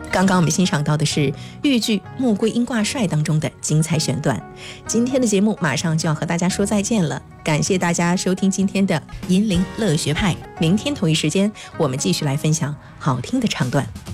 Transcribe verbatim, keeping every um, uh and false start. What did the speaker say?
刚刚我们欣赏到的是豫剧《穆桂英挂帅》当中的精彩选段。今天的节目马上就要和大家说再见了，感谢大家收听今天的银铃乐学派。明天同一时间，我们继续来分享好听的唱段。